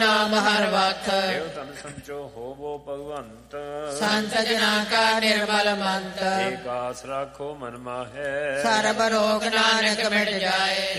ਨਾਮ ਹਰ ਵਖਤ ਦੇਵ ਧਨ ਸੰਚੋ ਹੋਵੋ ਭਗਵੰਤ ਸੰਤ ਜਨਾਂ ਕਾ ਨਿਰਮਲ ਮੰਤ ਏਕ ਆਸ ਰਾਖੋ ਮਨ ਮਾਹੈ ਸਰਬ ਰੋਗ ਨਾਨਕ ਮਿਟ ਜਾਏ।